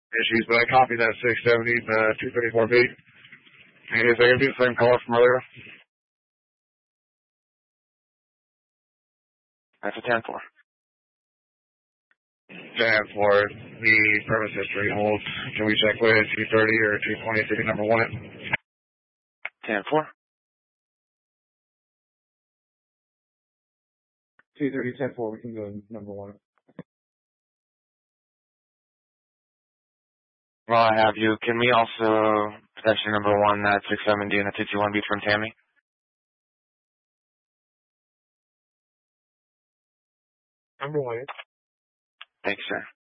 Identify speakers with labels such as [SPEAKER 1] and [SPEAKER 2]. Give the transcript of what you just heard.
[SPEAKER 1] issues, but I copied that 670, 234B. And is that going to be the same color from earlier?
[SPEAKER 2] That's a 10-4.
[SPEAKER 1] 10-4. The premise history holds. Can we check with 230 or 220 ticket number 1?
[SPEAKER 2] 10-4.
[SPEAKER 3] 230, 10-4. We can go number 1.
[SPEAKER 2] Well, I have you. Can we also potentially number 1 that 670 and the 221 beat from Tammy?
[SPEAKER 3] Number 1.
[SPEAKER 2] Thanks, sir.